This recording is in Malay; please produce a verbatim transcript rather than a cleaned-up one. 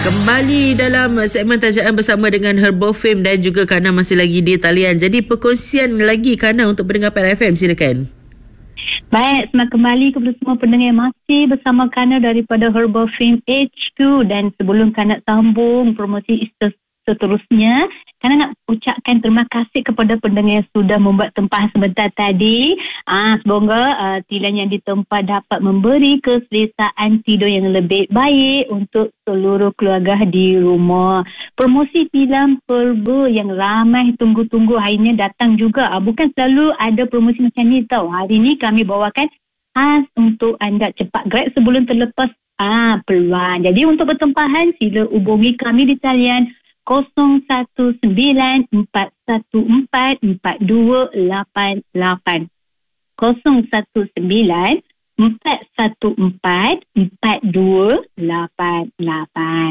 Kembali dalam segmen Tajaan bersama dengan Herbal Fame dan juga Kana masih lagi di talian. Jadi perkongsian lagi Kana untuk pendengar P R F M, silakan. Baik, selamat kembali kepada semua pendengar yang masih bersama Kana daripada Herbal Fame H Q. Dan sebelum Kana sambung promosi seterusnya, Kana nak ucapkan terima kasih kepada pendengar yang sudah membuat tempahan sebentar tadi. Ah, semoga uh, tilam yang ditempa dapat memberi keselesaan tidur yang lebih baik untuk seluruh keluarga di rumah. Promosi tilam Herbal yang ramai tunggu-tunggu hari ini datang juga. Ah, bukan selalu ada promosi macam ni tau. Hari ini kami bawakan khas untuk anda. Cepat grab sebelum terlepas ah, peluang. Jadi untuk bertempahan, sila hubungi kami di talian kosong satu sembilan empat satu empat empat dua lapan lapan kosong satu sembilan empat satu empat empat dua lapan lapan.